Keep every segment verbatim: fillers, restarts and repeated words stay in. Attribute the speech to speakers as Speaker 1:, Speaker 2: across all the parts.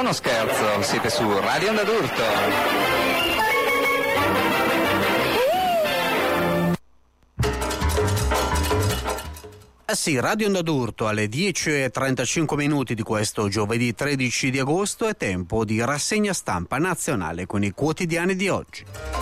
Speaker 1: uno scherzo, siete su Radio Onda d'Urto.
Speaker 2: Eh sì, Radio Onda d'Urto alle dieci e trentacinque minuti di questo giovedì tredici di agosto è tempo di rassegna stampa nazionale con i quotidiani di oggi.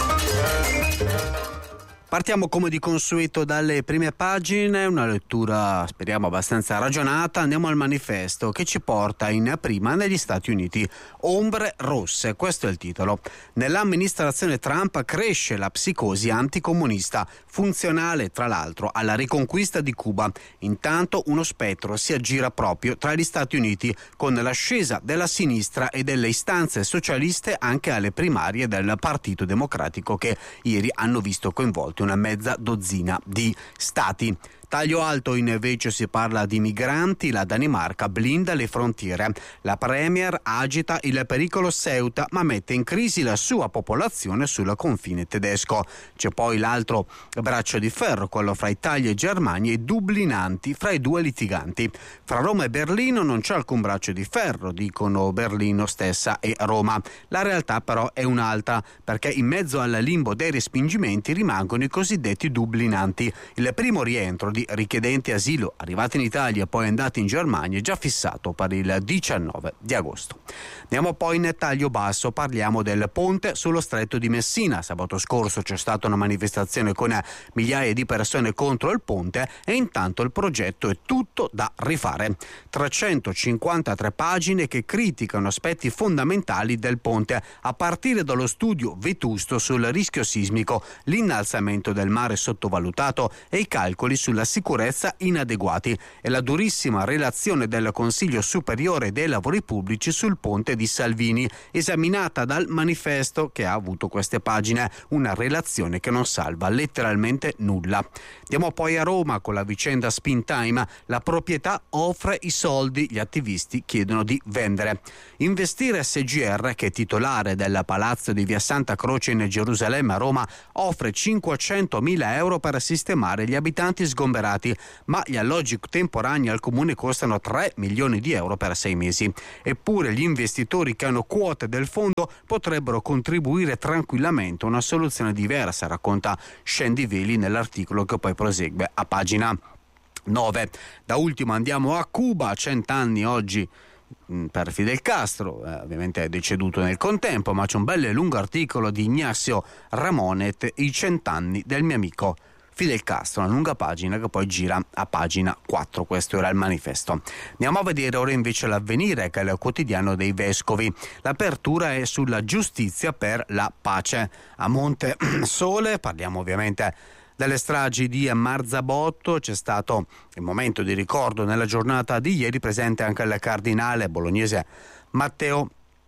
Speaker 2: Partiamo come di consueto dalle prime pagine, una lettura speriamo abbastanza ragionata. Andiamo al manifesto che ci porta in prima negli Stati Uniti. Ombre rosse, questo è il titolo. Nell'amministrazione Trump cresce la psicosi anticomunista, funzionale tra l'altro alla riconquista di Cuba. Intanto uno spettro si aggira proprio tra gli Stati Uniti con l'ascesa della sinistra e delle istanze socialiste anche alle primarie del Partito Democratico che ieri hanno visto coinvolti una mezza dozzina di stati. Taglio alto invece si parla di migranti, la Danimarca blinda le frontiere. La Premier agita il pericolo Ceuta ma mette in crisi la sua popolazione sul confine tedesco. C'è poi l'altro braccio di ferro, quello fra Italia e Germania, e dublinanti fra i due litiganti. Fra Roma e Berlino non c'è alcun braccio di ferro, dicono Berlino stessa e Roma. La realtà però è un'altra, perché in mezzo al limbo dei respingimenti rimangono i cosiddetti dublinanti. Il primo rientro di richiedenti asilo arrivati in Italia e poi andati in Germania è già fissato per il diciannove di agosto. Andiamo poi in taglio basso, parliamo del ponte sullo stretto di Messina. Sabato scorso c'è stata una manifestazione con migliaia di persone contro il ponte e intanto il progetto è tutto da rifare. trecentocinquantatré pagine che criticano aspetti fondamentali del ponte, a partire dallo studio vetusto sul rischio sismico, l'innalzamento del mare sottovalutato e i calcoli sulla sicurezza inadeguati e la durissima relazione del Consiglio Superiore dei Lavori Pubblici sul ponte di Salvini, esaminata dal manifesto che ha avuto queste pagine, una relazione che non salva letteralmente nulla. Andiamo poi a Roma con la vicenda Spintime, la proprietà offre i soldi, gli attivisti chiedono di vendere. Investire S G R, che è titolare del palazzo di via Santa Croce in Gerusalemme a Roma, offre cinquecentomila euro per sistemare gli abitanti sgomberati, ma gli alloggi temporanei al comune costano tre milioni di euro per sei mesi. Eppure gli investitori che hanno quote del fondo potrebbero contribuire tranquillamente a una soluzione diversa, racconta Scendiveli nell'articolo che poi prosegue a pagina nove. Da ultimo andiamo a Cuba, cent'anni oggi per Fidel Castro, eh, ovviamente è deceduto nel contempo, ma c'è un bel e lungo articolo di Ignacio Ramonet, i cent'anni del mio amico Fidel Castro, una lunga pagina che poi gira a pagina quattro. Questo era il manifesto. Andiamo a vedere ora invece l'Avvenire, che è il quotidiano dei vescovi. L'apertura è sulla giustizia per la pace. A Monte Sole parliamo ovviamente delle stragi di Marzabotto. C'è stato il momento di ricordo nella giornata di ieri, presente anche il cardinale bolognese Matteo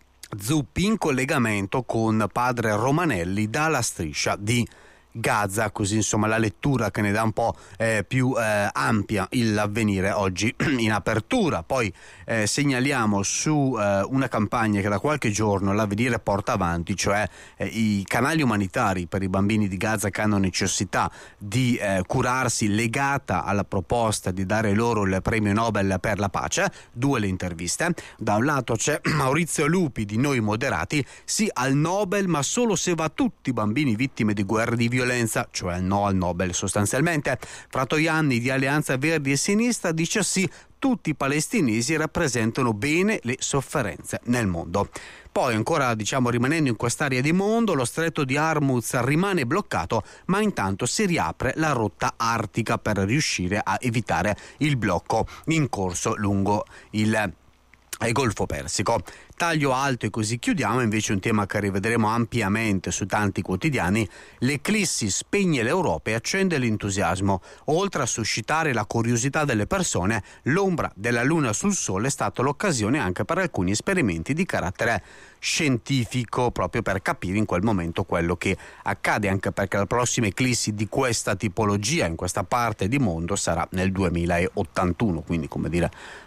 Speaker 2: Zuppi in collegamento con padre Romanelli dalla striscia di Gaza, così insomma la lettura che ne dà un po' eh, più eh, ampia l'Avvenire oggi in apertura. Poi eh, segnaliamo su eh, una campagna che da qualche giorno l'Avvenire porta avanti, cioè eh, i canali umanitari per i bambini di Gaza che hanno necessità di eh, curarsi, legata alla proposta di dare loro il premio Nobel per la pace. Due le interviste. Da un lato c'è Maurizio Lupi di Noi Moderati, sì al Nobel ma solo se va a tutti i bambini vittime di guerre e di violenza, cioè no al Nobel sostanzialmente. Fratoianni di Alleanza Verdi e Sinistra dice sì, tutti i palestinesi rappresentano bene le sofferenze nel mondo. Poi ancora, diciamo, rimanendo in quest'area di mondo, lo stretto di Hormuz rimane bloccato, ma intanto si riapre la rotta artica per riuscire a evitare il blocco in corso lungo il il Golfo Persico. Taglio alto e così chiudiamo invece un tema che rivedremo ampiamente su tanti quotidiani. L'eclissi spegne l'Europa e accende l'entusiasmo. Oltre a suscitare la curiosità delle persone, l'ombra della luna sul sole è stata l'occasione anche per alcuni esperimenti di carattere scientifico, proprio per capire in quel momento quello che accade, anche perché la prossima eclissi di questa tipologia in questa parte di mondo sarà nel duemilaottantuno, quindi come dire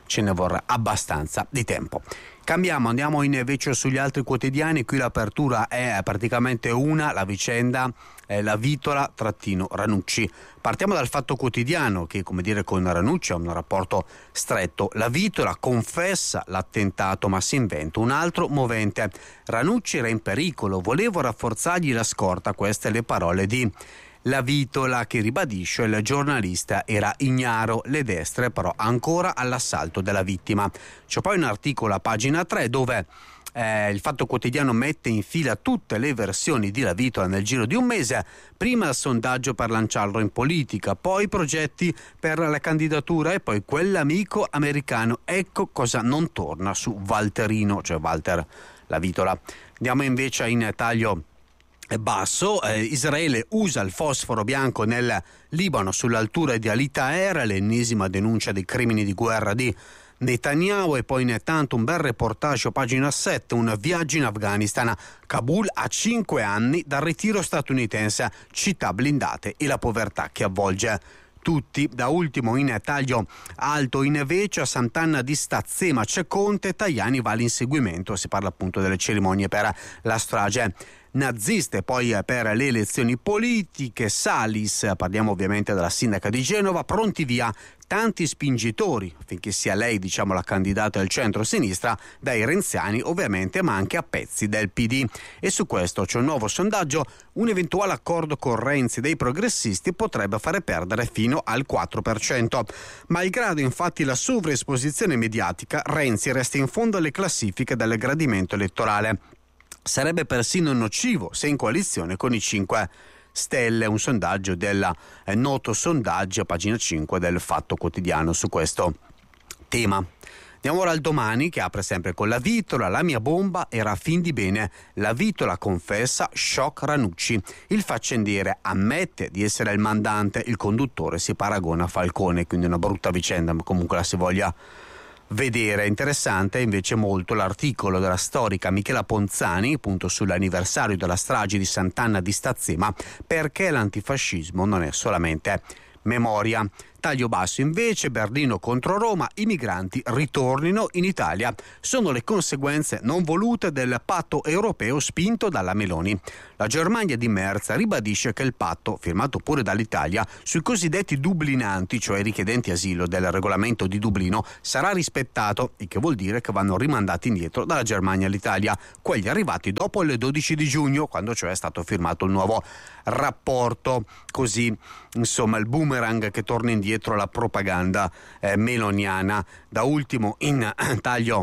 Speaker 2: ce ne vorrà abbastanza di tempo. Cambiamo, andiamo invece sugli altri quotidiani. Qui l'apertura è praticamente una, la vicenda è la Vitola trattino Ranucci. Partiamo dal Fatto Quotidiano che, come dire, con Ranucci ha un rapporto stretto. La Vitola confessa l'attentato ma si inventa un altro movente. Ranucci era in pericolo, volevo rafforzargli la scorta, queste le parole di La Vitola, che ribadisce il giornalista era ignaro, le destre però ancora all'assalto della vittima. C'è poi un articolo a pagina tre dove eh, il Fatto Quotidiano mette in fila tutte le versioni di La Vitola nel giro di un mese. Prima il sondaggio per lanciarlo in politica, poi i progetti per la candidatura e poi quell'amico americano. Ecco cosa non torna su Valterino, cioè Walter La Vitola. Andiamo invece in taglio basso. eh, Israele usa il fosforo bianco nel Libano sull'altura di Alita Air, l'ennesima denuncia dei crimini di guerra di Netanyahu. E poi intanto un bel reportage a pagina sette, un viaggio in Afghanistan, Kabul a cinque anni dal ritiro statunitense, città blindate e la povertà che avvolge tutti. Da ultimo in taglio alto invece a Sant'Anna di Stazzema c'è Conte, Tajani va all'inseguimento, si parla appunto delle cerimonie per la strage naziste. Poi per le elezioni politiche Salis, parliamo ovviamente della sindaca di Genova, pronti via tanti spingitori affinché sia lei, diciamo, la candidata del centro-sinistra, dai renziani ovviamente, ma anche a pezzi del P D. E su questo c'è un nuovo sondaggio: un eventuale accordo con Renzi dei progressisti potrebbe fare perdere fino al quattro per cento. Malgrado infatti la sovraesposizione mediatica, Renzi resta in fondo alle classifiche del gradimento elettorale. Sarebbe persino nocivo se in coalizione con i cinque Stelle, un sondaggio del eh, noto sondaggio a pagina cinque del Fatto Quotidiano su questo tema. Andiamo ora al Domani, che apre sempre con La Vitola, la mia bomba era a fin di bene. La Vitola confessa, shock Ranucci. Il faccendiere ammette di essere il mandante, il conduttore si paragona a Falcone, quindi una brutta vicenda, ma comunque la si voglia vedere. Interessante invece molto l'articolo della storica Michela Ponzani, appunto sull'anniversario della strage di Sant'Anna di Stazzema, perché l'antifascismo non è solamente memoria. Taglio basso invece, Berlino contro Roma, i migranti ritornino in Italia. Sono le conseguenze non volute del patto europeo spinto dalla Meloni. La Germania di Merz ribadisce che il patto, firmato pure dall'Italia, sui cosiddetti dublinanti, cioè i richiedenti asilo del regolamento di Dublino, sarà rispettato, il che vuol dire che vanno rimandati indietro dalla Germania all'Italia, quelli arrivati dopo il dodici di giugno, quando cioè è stato firmato il nuovo rapporto. Così, insomma, il boomerang che torna indietro dietro la propaganda eh, meloniana. Da ultimo in eh, taglio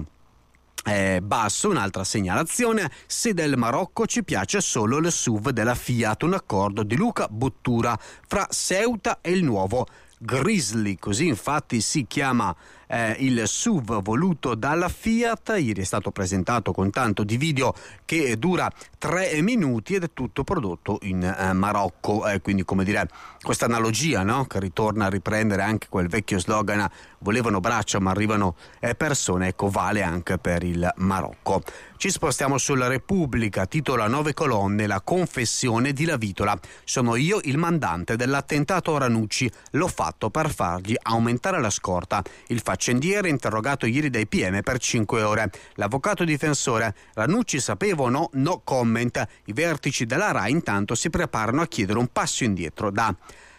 Speaker 2: eh, basso un'altra segnalazione: se del Marocco ci piace solo il S U V della Fiat, un accordo di Luca Bottura fra Ceuta e il nuovo Grizzly, così infatti si chiama eh, il S U V voluto dalla Fiat. Ieri è stato presentato con tanto di video che dura tre minuti ed è tutto prodotto in eh, Marocco, eh, quindi come dire questa analogia, no? Che ritorna a riprendere anche quel vecchio slogan volevano braccia ma arrivano eh, persone, ecco, vale anche per il Marocco. Ci spostiamo sulla Repubblica, titolo a nove colonne, la confessione di La Vitola. Sono io il mandante dell'attentato a Ranucci, l'ho fatto per fargli aumentare la scorta. Il faccendiere interrogato ieri dai P M per cinque ore. L'avvocato difensore: Ranucci sapeva o no? No comment. I vertici della RAI intanto si preparano a chiedere un passo indietro. Da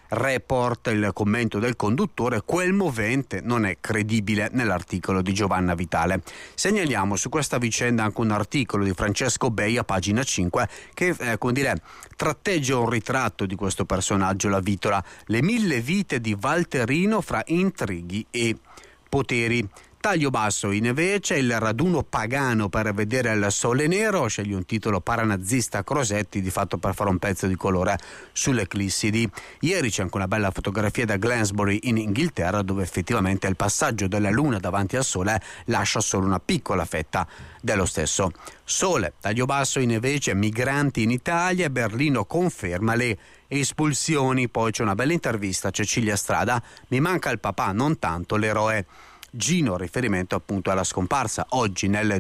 Speaker 2: Report il commento del conduttore: quel movente non è credibile, nell'articolo di Giovanna Vitale. Segnaliamo su questa vicenda anche un articolo di Francesco Bei a pagina cinque che eh, come dire tratteggia un ritratto di questo personaggio, La Vitola, le mille vite di Valterino fra intrighi e poteri. Taglio basso invece il raduno pagano per vedere il sole nero, sceglie un titolo paranazista Crosetti, di fatto per fare un pezzo di colore sulle Clissidi. Ieri c'è anche una bella fotografia da Glansbury in Inghilterra, dove effettivamente il passaggio della luna davanti al sole lascia solo una piccola fetta dello stesso sole. Taglio basso invece migranti in Italia, Berlino conferma le espulsioni. Poi c'è una bella intervista a Cecilia Strada, mi manca il papà, non tanto l'eroe Gino, riferimento appunto alla scomparsa oggi nel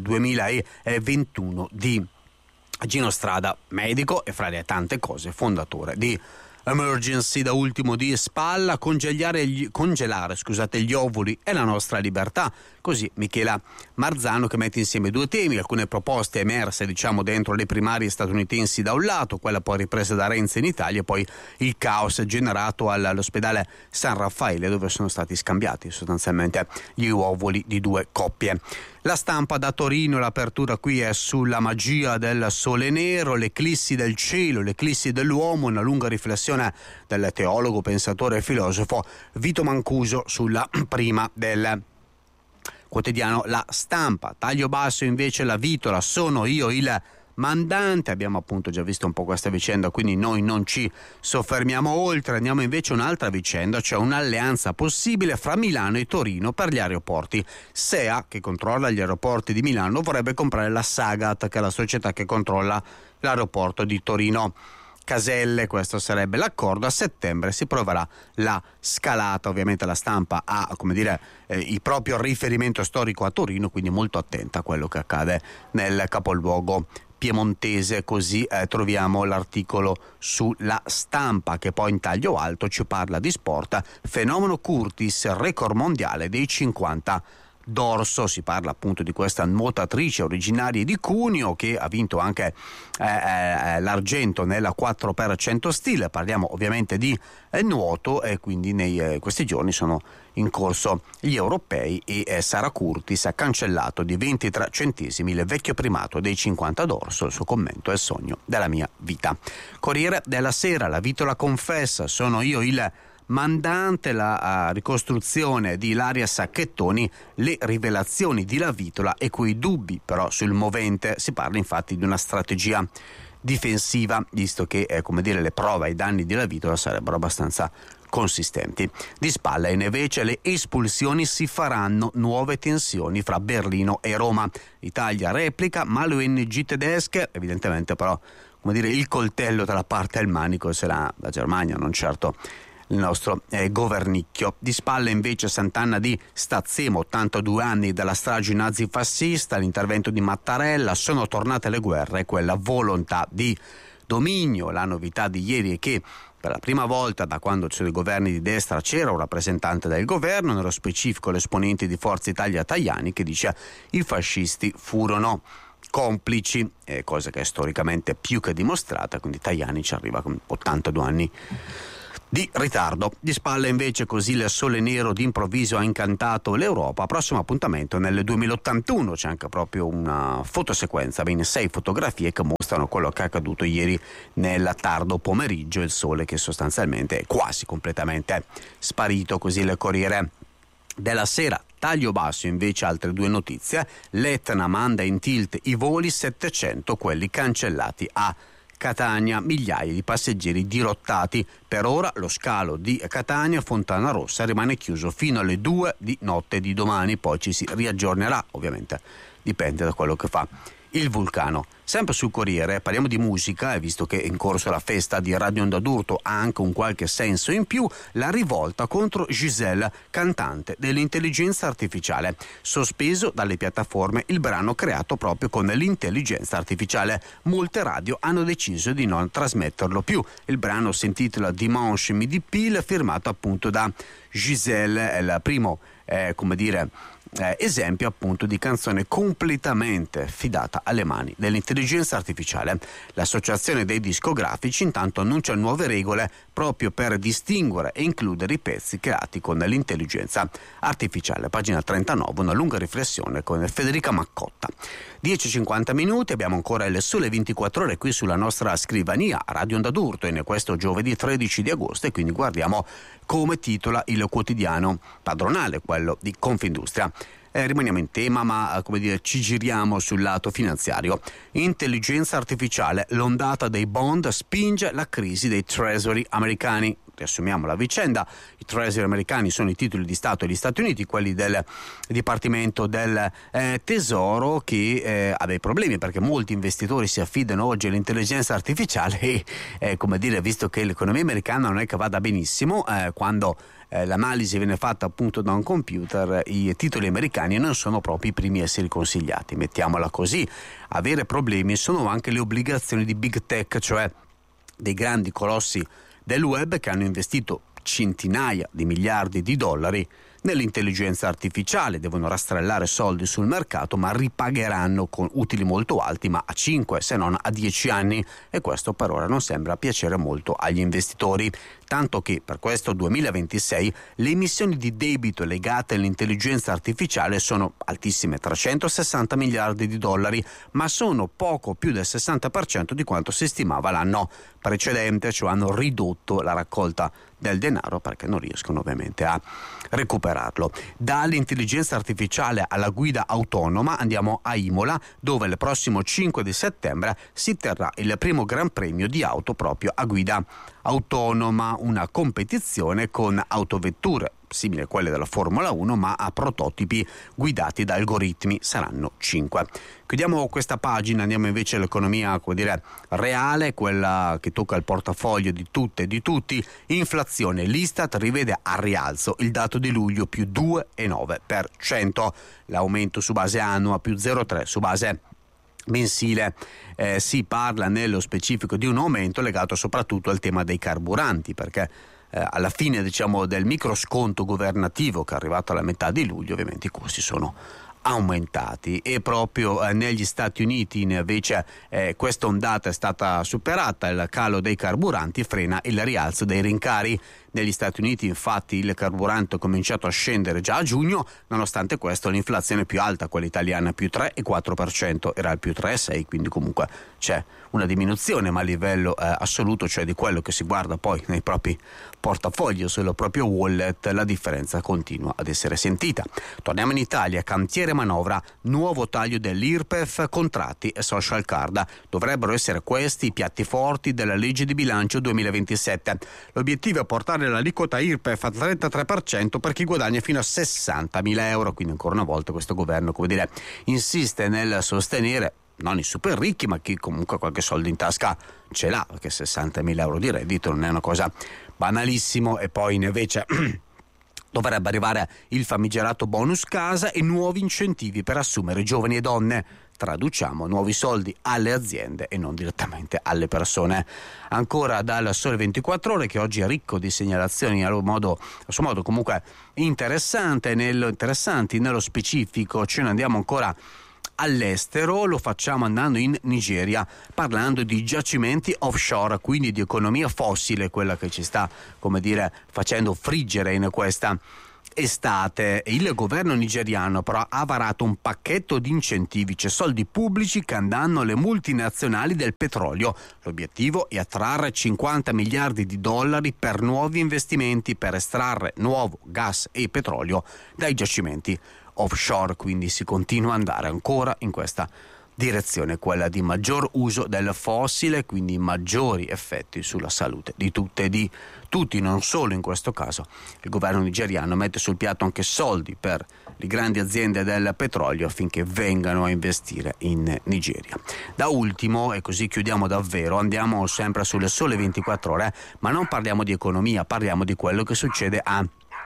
Speaker 2: duemilaventuno di Gino Strada, medico e fra le tante cose fondatore di Emergency da ultimo di Spalla, congelare, gli, congelare scusate, gli ovuli è la nostra libertà. Così Michela Marzano, che mette insieme due temi, alcune proposte emerse diciamo dentro le primarie statunitensi da un lato, quella poi ripresa da Renzi in Italia, e poi il caos generato all'ospedale San Raffaele, dove sono stati scambiati sostanzialmente gli ovuli di due coppie. La Stampa da Torino, l'apertura qui è sulla magia del sole nero, l'eclissi del cielo, l'eclissi dell'uomo, una lunga riflessione del teologo, pensatore e filosofo Vito Mancuso sulla prima del quotidiano La Stampa. Taglio basso invece la Vitola, sono io il mandante. Abbiamo appunto già visto un po' questa vicenda, quindi noi non ci soffermiamo oltre. Andiamo invece a un'altra vicenda, cioè un'alleanza possibile fra Milano e Torino per gli aeroporti. S E A, che controlla gli aeroporti di Milano, vorrebbe comprare la Sagat, che è la società che controlla l'aeroporto di Torino Caselle. Questo sarebbe l'accordo. A settembre si proverà la scalata. Ovviamente La Stampa ha, come dire, eh, il proprio riferimento storico a Torino, quindi molto attenta a quello che accade nel capoluogo piemontese. Così eh, troviamo l'articolo sulla Stampa, che poi in taglio alto ci parla di sport. Fenomeno Curtis, record mondiale dei cinquanta dorso. Si parla appunto di questa nuotatrice originaria di Cuneo che ha vinto anche eh, eh, l'argento nella quattro per cento stile. Parliamo ovviamente di eh, nuoto, e quindi nei eh, questi giorni sono in corso gli europei, e eh, Sara Curtis ha cancellato di ventitré centesimi il vecchio primato dei cinquanta dorso. Il suo commento è il sogno della mia vita. Corriere della Sera, la Vitola confessa, sono io il mandante, la uh, ricostruzione di Ilaria Sacchettoni, le rivelazioni di La Vitola e quei dubbi però sul movente. Si parla infatti di una strategia difensiva, visto che eh, come dire, le prove ai danni di La Vitola sarebbero abbastanza consistenti. Di spalla invece le espulsioni si faranno, nuove tensioni fra Berlino e Roma. Italia replica, ma le O N G tedesche, evidentemente però come dire, il coltello dalla parte del manico sarà la Germania, non certo il nostro eh, governicchio. Di spalle invece Sant'Anna di Stazzemo, ottantadue anni dalla strage nazifascista, l'intervento di Mattarella, sono tornate le guerre e quella volontà di dominio. La novità di ieri è che per la prima volta da quando c'erano i governi di destra c'era un rappresentante del governo, nello specifico l'esponente di Forza Italia Tajani, che dice i fascisti furono complici, eh, cosa che è storicamente più che dimostrata, quindi Tajani ci arriva con ottantadue anni di ritardo. Di spalle invece così il sole nero d'improvviso ha incantato l'Europa. Prossimo appuntamento nel duemilaottantuno, c'è anche proprio una fotosequenza, ben sei fotografie che mostrano quello che è accaduto ieri nel tardo pomeriggio, il sole che sostanzialmente è quasi completamente sparito. Così il Corriere della Sera. Taglio basso invece altre due notizie: l'Etna manda in tilt i voli, settecento quelli cancellati a Catania, migliaia di passeggeri dirottati. Per ora lo scalo di Catania Fontana Rossa rimane chiuso fino alle due di notte di domani, poi ci si riaggiornerà, ovviamente dipende da quello che fa il vulcano. Sempre sul Corriere parliamo di musica, e visto che è in corso la festa di Radio Onda d'Urto ha anche un qualche senso in più, la rivolta contro Giselle, cantante dell'intelligenza artificiale. Sospeso dalle piattaforme il brano creato proprio con l'intelligenza artificiale. Molte radio hanno deciso di non trasmetterlo più. Il brano si intitola Dimanche Midi Pile, firmato appunto da Giselle, è il primo eh, come dire Eh, esempio appunto di canzone completamente fidata alle mani dell'intelligenza artificiale. L'associazione dei discografici intanto annuncia nuove regole proprio per distinguere e includere i pezzi creati con l'intelligenza artificiale. Pagina trentanove, una lunga riflessione con Federica Maccotta. dieci e cinquanta minuti, abbiamo ancora il Sole ventiquattro Ore qui sulla nostra scrivania Radio Onda d'Urto in questo giovedì tredici di agosto, e quindi guardiamo come titola il quotidiano padronale, quello di Confindustria. Eh, rimaniamo in tema, ma come dire ci giriamo sul lato finanziario. Intelligenza artificiale, l'ondata dei bond spinge la crisi dei treasury americani. Riassumiamo la vicenda: i treasury americani sono i titoli di Stato degli Stati Uniti, quelli del Dipartimento del eh, Tesoro, che eh, ha dei problemi perché molti investitori si affidano oggi all'intelligenza artificiale e eh, come dire, visto che l'economia americana non è che vada benissimo, eh, quando eh, l'analisi viene fatta appunto da un computer, i titoli americani non sono proprio i primi a essere consigliati, mettiamola così. Avere problemi sono anche le obbligazioni di big tech, cioè dei grandi colossi del web che hanno investito centinaia di miliardi di dollari nell'intelligenza artificiale, devono rastrellare soldi sul mercato, ma ripagheranno con utili molto alti, ma a cinque se non a dieci anni, e questo per ora non sembra piacere molto agli investitori, tanto che per questo duemilaventisei le emissioni di debito legate all'intelligenza artificiale sono altissime, trecentosessanta miliardi di dollari, ma sono poco più del sessanta per cento di quanto si stimava l'anno precedente, cioè hanno ridotto la raccolta del denaro perché non riescono ovviamente a recuperarlo. Dall'intelligenza artificiale alla guida autonoma andiamo a Imola, dove il prossimo cinque di settembre si terrà il primo Gran Premio di auto proprio a guida autonoma, una competizione con autovetture simili a quelle della Formula uno, ma a prototipi guidati da algoritmi. Saranno cinque. Chiudiamo questa pagina, andiamo invece all'economia, come dire, reale, quella che tocca il portafoglio di tutte e di tutti. Inflazione, l'Istat rivede a rialzo il dato di luglio più due virgola nove per cento, l'aumento su base annua più zero virgola tre su base mensile. Eh, si parla nello specifico di un aumento legato soprattutto al tema dei carburanti, perché eh, alla fine diciamo del microsconto governativo che è arrivato alla metà di luglio ovviamente i costi sono aumentati, e proprio eh, negli Stati Uniti invece eh, questa ondata è stata superata. Il calo dei carburanti frena il rialzo dei rincari. Negli Stati Uniti infatti il carburante ha cominciato a scendere già a giugno, nonostante questo l'inflazione è più alta, quella italiana più tre virgola quattro per cento, era al più tre virgola sei per cento, quindi comunque c'è una diminuzione, ma a livello eh, assoluto, cioè di quello che si guarda poi nei propri portafogli o sul proprio wallet, la differenza continua ad essere sentita. Torniamo in Italia, cantiere manovra, nuovo taglio dell'I R P E F, contratti e social card. Dovrebbero essere questi i piatti forti della legge di bilancio duemilaventisette. L'obiettivo è portare l'aliquota I R P E F al trentatré per cento per chi guadagna fino a sessantamila euro, quindi ancora una volta questo governo, come dire, insiste nel sostenere non i super ricchi, ma chi comunque qualche soldo in tasca ce l'ha, perché sessantamila euro di reddito non è una cosa banalissimo. E poi invece dovrebbe arrivare il famigerato bonus casa e nuovi incentivi per assumere giovani e donne. Traduciamo, nuovi soldi alle aziende e non direttamente alle persone. Ancora dal Sole ventiquattro Ore, che oggi è ricco di segnalazioni a, modo, a suo modo comunque interessante, nello, interessanti. Nello specifico ce ne andiamo ancora all'estero, lo facciamo andando in Nigeria, parlando di giacimenti offshore, quindi di economia fossile, quella che ci sta, come dire, facendo friggere in questa estate. Il governo nigeriano però ha varato un pacchetto di incentivi, cioè soldi pubblici che andranno alle multinazionali del petrolio. L'obiettivo è attrarre cinquanta miliardi di dollari per nuovi investimenti per estrarre nuovo gas e petrolio dai giacimenti offshore, quindi si continua ad andare ancora in questa direzione, quella di maggior uso del fossile, quindi maggiori effetti sulla salute di tutte e di tutti. Non solo in questo caso, il governo nigeriano mette sul piatto anche soldi per le grandi aziende del petrolio affinché vengano a investire in Nigeria. Da ultimo, e così chiudiamo davvero, andiamo sempre sulle Sole ventiquattro Ore, ma non parliamo di economia, parliamo di quello che succede a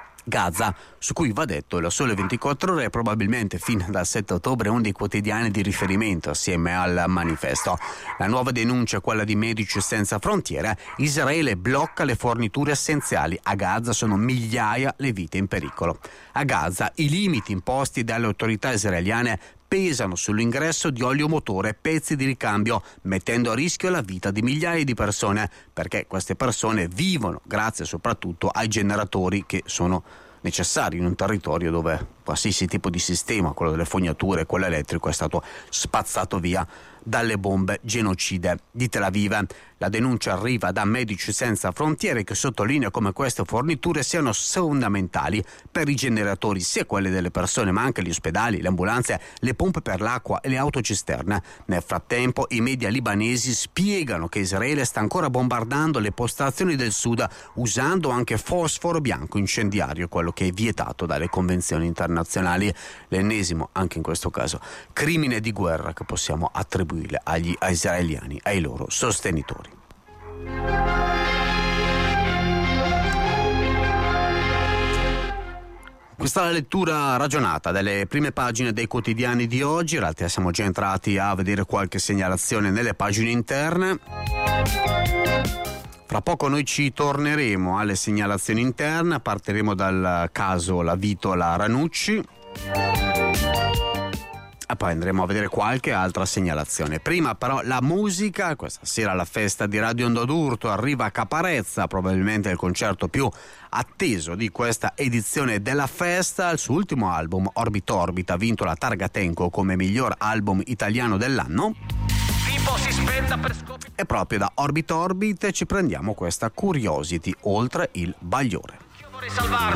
Speaker 2: Gaza, su cui va detto il Sole ventiquattro Ore è probabilmente fin dal sette ottobre uno dei quotidiani di riferimento assieme al Manifesto. La nuova denuncia è quella di Medici Senza Frontiere: Israele blocca le forniture essenziali, a Gaza sono migliaia le vite in pericolo. A Gaza i limiti imposti dalle autorità israeliane pesano sull'ingresso di olio motore e pezzi di ricambio, mettendo a rischio la vita di migliaia di persone, perché queste persone vivono grazie soprattutto ai generatori che sono necessari in un territorio dove qualsiasi tipo di sistema, quello delle fognature, quello elettrico, è stato spazzato via dalle bombe genocide di Tel Aviv. La denuncia arriva da Medici Senza Frontiere, che sottolinea come queste forniture siano fondamentali per i generatori, sia quelli delle persone ma anche gli ospedali, le ambulanze, le pompe per l'acqua e le autocisterne. Nel frattempo i media libanesi spiegano che Israele sta ancora bombardando le postazioni del sud usando anche fosforo bianco incendiario, quello che è vietato dalle convenzioni internazionali. L'ennesimo, anche in questo caso, crimine di guerra che possiamo attribuire agli israeliani, ai loro sostenitori. Questa è la lettura ragionata delle prime pagine dei quotidiani di oggi. In realtà siamo già entrati a vedere qualche segnalazione nelle pagine interne. Fra poco noi ci torneremo alle segnalazioni interne, partiremo dal caso La Vitola Ranucci e poi andremo a vedere qualche altra segnalazione. Prima però la musica. Questa sera alla festa di Radio Onda d'Urto arriva Caparezza, probabilmente il concerto più atteso di questa edizione della festa. Il suo ultimo album, Orbit Orbit, ha vinto la Targa Tenco come miglior album italiano dell'anno. Si spenda per scopi... E proprio da Orbit Orbit ci prendiamo questa Curiosity, oltre il Bagliore.